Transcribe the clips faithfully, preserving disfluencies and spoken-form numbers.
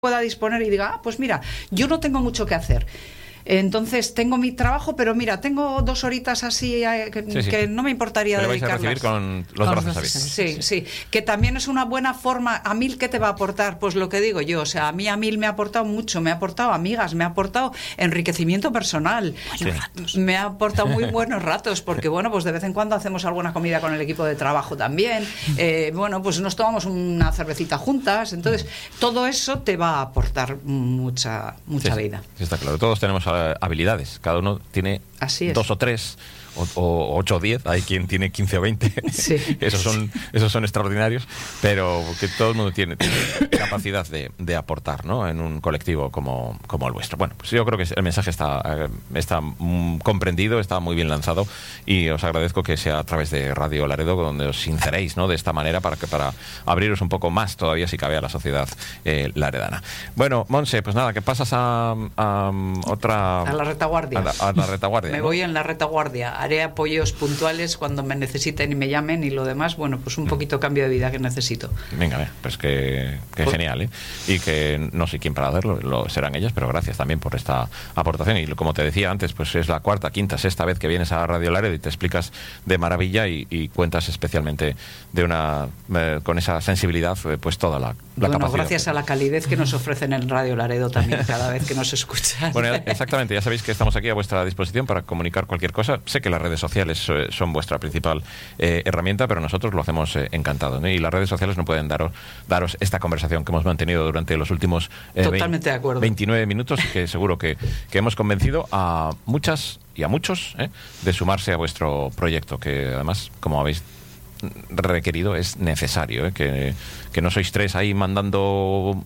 pueda disponer y diga, ah, pues mira, yo no tengo mucho que hacer. Entonces tengo mi trabajo, pero mira, tengo dos horitas así eh, que, sí, sí. que no me importaría pero dedicarlas. Vais a recibir con los con brazos abiertos. Sí, sí, sí, que también es una buena forma. ¿A Mil qué te va a aportar? Pues lo que digo yo, o sea, a mí a Mil me ha aportado mucho, me ha aportado amigas, me ha aportado enriquecimiento personal, sí. me ha aportado muy buenos ratos, porque bueno, pues de vez en cuando hacemos alguna comida con el equipo de trabajo también, eh, bueno, pues nos tomamos una cervecita juntas, entonces todo eso te va a aportar mucha, mucha sí, vida. Sí, está claro, todos tenemos habilidades, cada uno tiene dos o tres o, o ocho o diez, hay quien tiene quince o veinte, sí. esos son esos son extraordinarios, pero que todo el mundo tiene, tiene capacidad de, de aportar, ¿no?, en un colectivo como, como el vuestro. Bueno, pues yo creo que el mensaje está, está mm, comprendido, está muy bien lanzado, y os agradezco que sea a través de Radio Laredo donde os sinceréis, ¿no?, de esta manera, para que para abriros un poco más todavía, si cabe, a la sociedad eh, laredana. Bueno, Montse, pues nada, que pasas a, a otra... A la retaguardia. A la, a la retaguardia, Me ¿no? voy en la retaguardia. Haré apoyos puntuales cuando me necesiten y me llamen, y lo demás, bueno, pues un poquito cambio de vida que necesito. Venga, pues que, que pues, genial, ¿eh? Y que no sé quién para hacerlo, lo serán ellas, pero gracias también por esta aportación. Y como te decía antes, pues es la cuarta, quinta, sexta vez que vienes a Radio Laredo y te explicas de maravilla y, y cuentas especialmente de una eh, con esa sensibilidad, pues toda la, la bueno, capacidad. Gracias a la calidez que nos ofrecen en Radio Laredo también cada vez que nos escuchan. Bueno, exactamente, ya sabéis que estamos aquí a vuestra disposición para comunicar cualquier cosa. Sé que las redes sociales eh, son vuestra principal eh, herramienta, pero nosotros lo hacemos eh, encantado, ¿no? Y las redes sociales no pueden daros, daros esta conversación que hemos mantenido durante los últimos eh, Totalmente de acuerdo. veintinueve minutos, y que seguro que, que hemos convencido a muchas y a muchos eh, de sumarse a vuestro proyecto, que además, como habéis requerido, es necesario, ¿eh? que, que no sois tres ahí mandando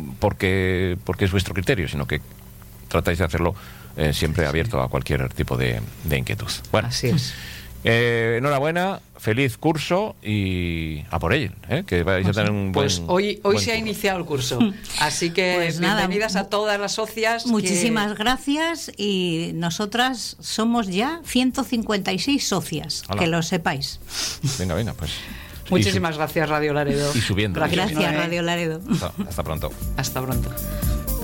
porque, porque es vuestro criterio, sino que tratáis de hacerlo eh, siempre abierto a cualquier tipo de, de inquietud. Bueno, así es. Eh, enhorabuena, feliz curso y a por ello, ¿eh? Que vais a tener un buen... Pues hoy, hoy buen se ha iniciado el curso, así que pues bienvenidas nada, a todas las socias. Muchísimas que... gracias, y nosotras somos ya ciento cincuenta y seis socias, Hola. que lo sepáis. Venga, venga, pues... Muchísimas gracias, Radio Laredo. Y subiendo. Gracias, gracias Radio Laredo. Hasta, hasta pronto. Hasta pronto.